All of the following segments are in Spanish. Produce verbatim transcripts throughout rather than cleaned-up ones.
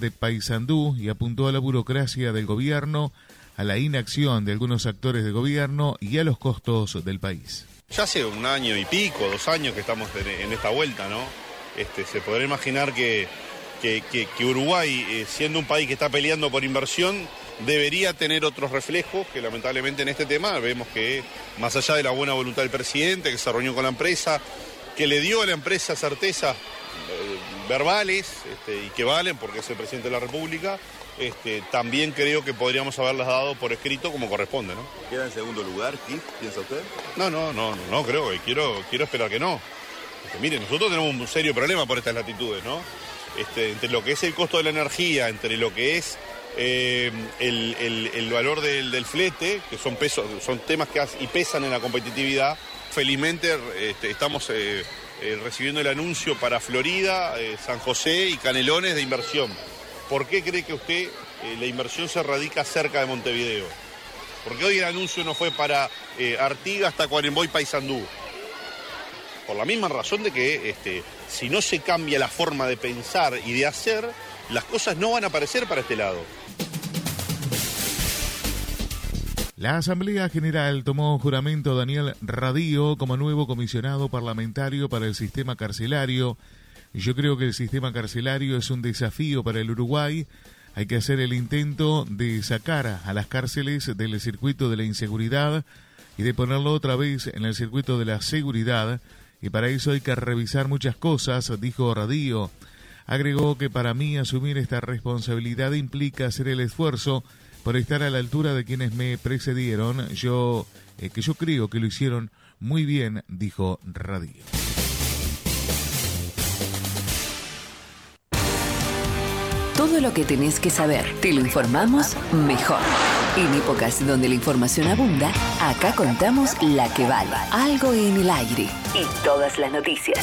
de Paysandú y apuntó a la burocracia del gobierno, a la inacción de algunos actores de gobierno y a los costos del país. Ya hace un año y pico, dos años que estamos en esta vuelta, ¿no? Este, se podrá imaginar que, que, que, que Uruguay, eh, siendo un país que está peleando por inversión, debería tener otros reflejos que lamentablemente en este tema vemos que, más allá de la buena voluntad del presidente, que se reunió con la empresa, que le dio a la empresa certezas eh, verbales este, y que valen porque es el presidente de la República, este, también creo que podríamos haberlas dado por escrito como corresponde, ¿no? ¿Queda en segundo lugar, Keith, piensa usted? No, no, no, no, no creo, que quiero, quiero esperar que no. Este, mire, nosotros tenemos un serio problema por estas latitudes, ¿no? Este, entre lo que es el costo de la energía, entre lo que es eh, el, el, el valor del, del flete, que son pesos, son temas que y pesan en la competitividad. Felizmente este, estamos eh, eh, recibiendo el anuncio para Florida, eh, San José y Canelones de inversión. ¿Por qué cree que usted eh, la inversión se radica cerca de Montevideo? Porque hoy el anuncio no fue para eh, Artigas, Tacuarembó y Paysandú. Por la misma razón de que este, si no se cambia la forma de pensar y de hacer, las cosas no van a aparecer para este lado. La Asamblea General tomó juramento a Daniel Radío como nuevo comisionado parlamentario para el sistema carcelario. Yo creo que el sistema carcelario es un desafío para el Uruguay. Hay que hacer el intento de sacar a las cárceles del circuito de la inseguridad y de ponerlo otra vez en el circuito de la seguridad. Y para eso hay que revisar muchas cosas, dijo Radío. Agregó que para mí asumir esta responsabilidad implica hacer el esfuerzo por estar a la altura de quienes me precedieron. Yo, eh, que yo creo que lo hicieron muy bien, dijo Radío. Todo lo que tenés que saber, te lo informamos mejor. En épocas donde la información abunda, acá contamos la que vale. Algo en el aire. Y todas las noticias.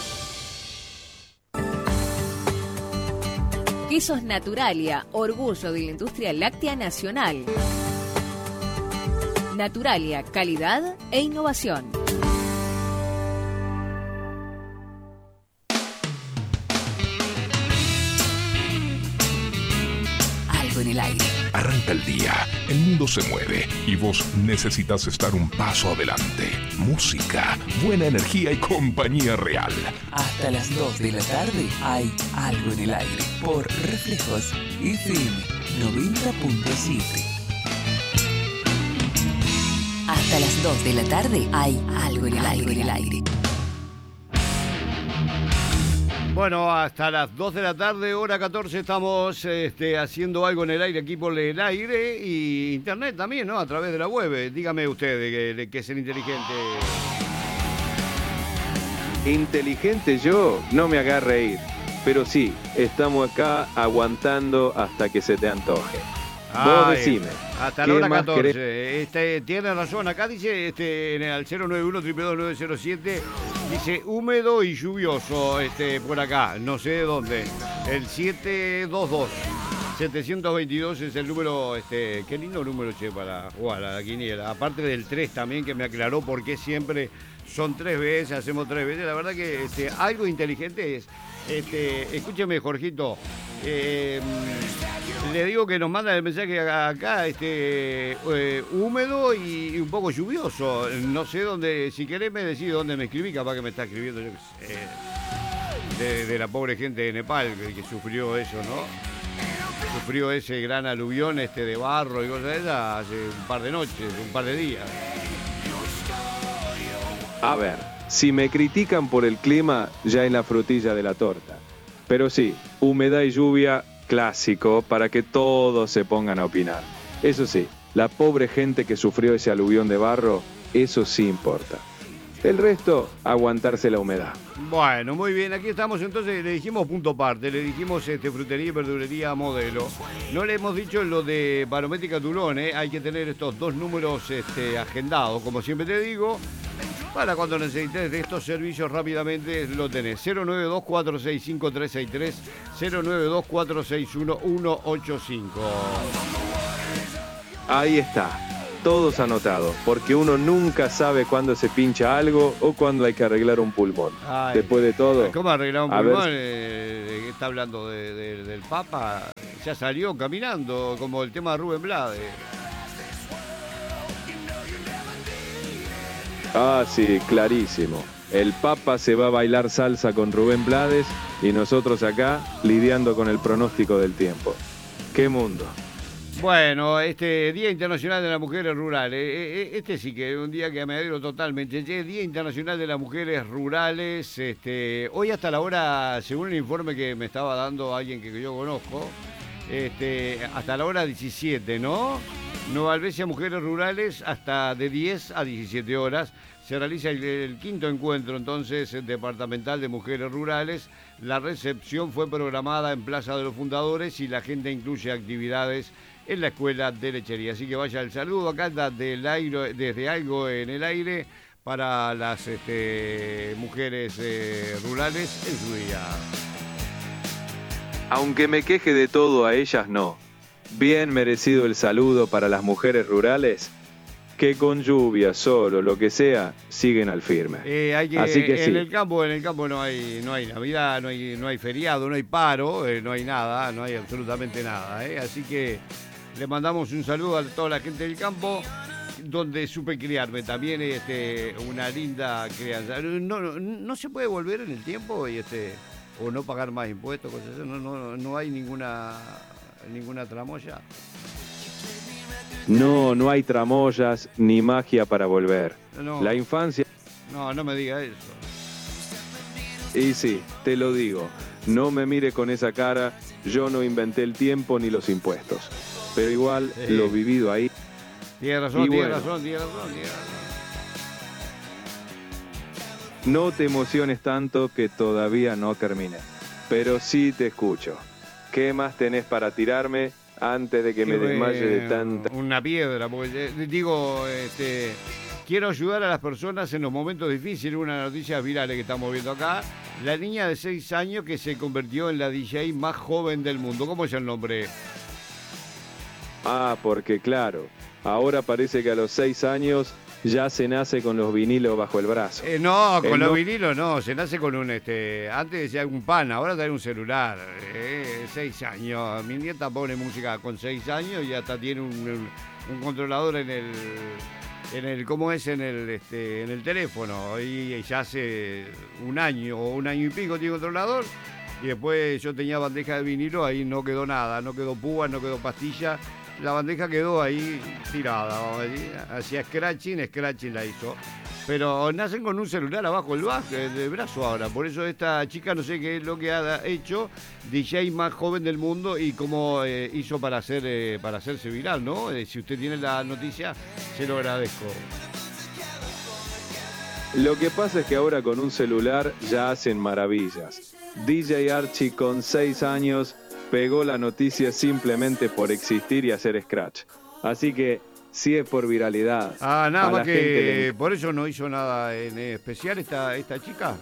Quesos Naturalia, orgullo de la industria láctea nacional. Naturalia, calidad e innovación. Algo en el aire. Arranca el día, el mundo se mueve y vos necesitas estar un paso adelante. Música, buena energía y compañía real. Hasta las dos de la tarde hay Algo en el aire por Reflejos F M noventa punto siete. Hasta las dos de la tarde hay Algo en el aire. En el aire. Bueno, hasta las dos de la tarde, hora catorce, estamos este, haciendo algo en el aire, aquí por el aire y internet también, ¿no? A través de la web. Dígame usted de que, de que es el inteligente. Inteligente yo, no me haga reír. Pero sí, estamos acá aguantando hasta que se te antoje. Vos Ay, decime. Hasta la hora catorce. Este, tiene razón, acá dice este, en el cero nueve uno, dos dos dos, nueve cero siete, dice húmedo y lluvioso este, por acá, no sé de dónde. El siete dos dos, setecientos veintidós es el número, este, qué lindo número, che, para jugar a la quiniela. Aparte del tres también, que me aclaró por qué siempre son tres veces, hacemos tres veces. La verdad que este, algo inteligente es. Este, escúcheme, Jorgito. Eh, le digo que nos mandan el mensaje acá, este, eh, húmedo y, y un poco lluvioso. No sé dónde, si querés me decís dónde me escribí, capaz que me está escribiendo yo, eh, de, de la pobre gente de Nepal que, que sufrió eso, ¿no? Sufrió ese gran aluvión este de barro y cosas de esas hace un par de noches, un par de días. A ver, si me critican por el clima, ya es la frutilla de la torta. Pero sí, humedad y lluvia, clásico, para que todos se pongan a opinar. Eso sí, la pobre gente que sufrió ese aluvión de barro, eso sí importa. El resto, aguantarse la humedad. Bueno, muy bien, aquí estamos entonces, le dijimos punto aparte, le dijimos este, frutería y verdulería modelo. No le hemos dicho lo de Barométrica Tulón, ¿eh? Hay que tener estos dos números este, agendados, como siempre te digo. Para cuando necesites de estos servicios rápidamente lo tenés. cero nueve dos cuatro seis cinco tres seis tres, cero nueve dos cuatro seis uno uno ocho cinco. Ahí está. todos anotados, porque uno nunca sabe cuándo se pincha algo o cuándo hay que arreglar un pulmón. Ay, Después de todo... ¿Cómo arreglar un a pulmón? ver- Eh, está hablando de- de- del Papa. Ya salió caminando, como el tema de Rubén Blades. Ah, sí, clarísimo. El Papa se va a bailar salsa con Rubén Blades y nosotros acá lidiando con el pronóstico del tiempo. ¡Qué mundo! Bueno, este Día Internacional de las Mujeres Rurales, eh, eh, este sí que es un día que me alegro totalmente. Che, Día Internacional de las Mujeres Rurales, este, hoy hasta la hora, según el informe que me estaba dando alguien que yo conozco, este, hasta la hora diecisiete, ¿no? Nueva Albesia Mujeres Rurales, hasta de diez a diecisiete horas. Se realiza el, el quinto encuentro, entonces, departamental de mujeres rurales. La recepción fue programada en Plaza de los Fundadores y la agenda incluye actividades en la Escuela de Lechería. Así que vaya el saludo acá del aire, desde Algo en el Aire para las este, mujeres eh, rurales en su día. Aunque me queje de todo, a ellas no. Bien merecido el saludo para las mujeres rurales, que con lluvia, sol o lo que sea, siguen al firme. Eh, hay que, Así que en sí. el campo, en el campo no hay, no hay Navidad, no hay, no hay feriado, no hay paro, eh, no hay nada, no hay absolutamente nada. eh. Así que le mandamos un saludo a toda la gente del campo, donde supe criarme también, este, una linda crianza. No, no, no se puede volver en el tiempo y este, o no pagar más impuestos, cosas así. No, no, no hay ninguna, ninguna tramoya. No, no hay tramoyas ni magia para volver. No. La infancia... No, no me diga eso. Y sí, te lo digo, no me mire con esa cara, yo no inventé el tiempo ni los impuestos. Pero igual, Sí. lo vivido ahí... Tiene razón, Y tiene bueno. razón, tiene razón, tiene razón. No te emociones tanto que todavía no terminé. Pero sí te escucho. ¿Qué más tenés para tirarme antes de que me Qué desmaye de bueno, tanta... Una piedra, porque eh, digo, este, quiero ayudar a las personas en los momentos difíciles. Una noticia viral que estamos viendo acá. La niña de seis años que se convirtió en la D J más joven del mundo. ¿Cómo es el nombre? Ah, porque claro, ahora parece que a los seis años ya se nace con los vinilos bajo el brazo. Eh, no, con Eh, los no. vinilos no, se nace con un, este, antes decía un pan, ahora trae un celular, eh, seis años. Mi nieta pone música con seis años y hasta tiene un, un- un controlador en el, en el, ¿cómo es? En el, este, en el teléfono. Y, ya hace un año o un año y pico tiene controlador. Y después yo tenía bandeja de vinilo, ahí no quedó nada, no quedó púa, no quedó pastilla. La bandeja quedó ahí tirada, vamos a decir. Hacía scratching, scratching la hizo. Pero nacen con un celular abajo del, bajo, del brazo ahora. Por eso esta chica no sé qué es lo que ha hecho, D J más joven del mundo y cómo eh, hizo para, hacer, eh, para hacerse viral, ¿no? Eh, si usted tiene la noticia, se lo agradezco. Lo que pasa es que ahora con un celular ya hacen maravillas. D J Archie con seis años pegó la noticia simplemente por existir y hacer scratch. Así que, si es por viralidad... Ah, nada a más la gente que le- por eso no hizo nada en especial esta, esta chica.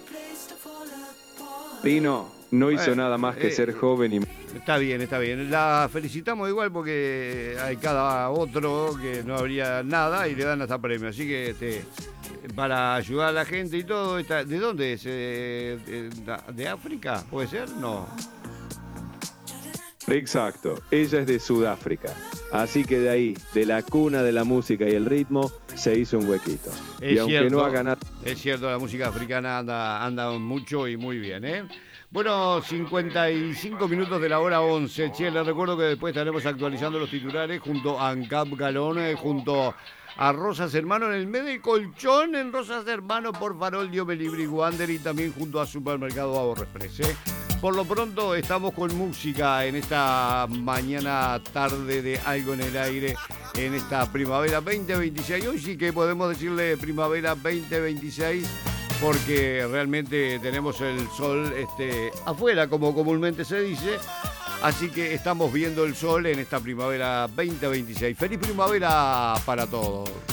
Y no, no hizo Bueno, nada más que eh, ser joven y... Está bien, está bien. La felicitamos igual porque hay cada otro que no habría nada y le dan hasta premio. Así que este, para ayudar a la gente y todo, esta, ¿de dónde es? Eh, ¿De, de África? ¿Puede ser? No. Exacto, ella es de Sudáfrica. Así que de ahí, de la cuna de la música y el ritmo, se hizo un huequito. Es y aunque cierto, no haga nada... es cierto, la música africana anda, anda mucho y muy bien, ¿eh? Bueno, cincuenta y cinco minutos de la hora once. Che, les recuerdo que después estaremos actualizando los titulares junto a Ancap Galón, eh, junto a Rosas Hermano en el medio del colchón, en Rosas Hermano por Farol, Diome Libri Wander y también junto a Supermercado Ahorro Express, ¿eh? Por lo pronto estamos con música en esta mañana tarde de Algo en el Aire, en esta primavera veinte veintiséis. Hoy sí que podemos decirle primavera veinte veintiséis porque realmente tenemos el sol este, afuera, como comúnmente se dice. Así que estamos viendo el sol en esta primavera veinte veintiséis. ¡Feliz primavera para todos!